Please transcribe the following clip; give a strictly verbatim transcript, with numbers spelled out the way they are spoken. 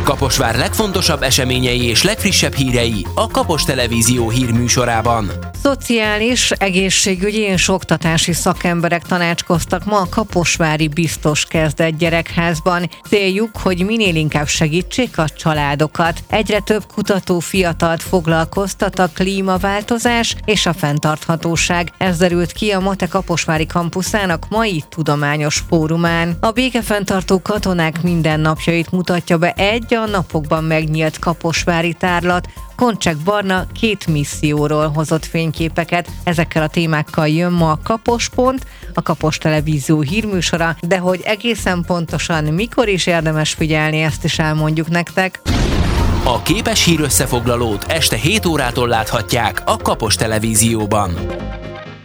Kaposvár legfontosabb eseményei és legfrissebb hírei a Kapos Televízió hírműsorában. Szociális, egészségügyi és oktatási szakemberek tanácskoztak ma a kaposvári Biztos Kezdet Gyerekházban. Céljuk, hogy minél inkább segítsék a családokat. Egyre több kutató fiatalt foglalkoztat a klímaváltozás és a fenntarthatóság. Ez derült ki a MATE kaposvári kampuszának mai tudományos fórumán. A békefenntartó katonák mindennapjait mutatja be egy a napokban megnyílt kaposvári tárlat. Koncsek Barna két misszióról hozott fényképeket. Ezekkel a témákkal jön ma a Kapospont, a Kapos Televízió hírműsora, de hogy egészen pontosan mikor is érdemes figyelni, ezt is elmondjuk nektek. A képes hír összefoglalót este hét órától láthatják a Kapos Televízióban.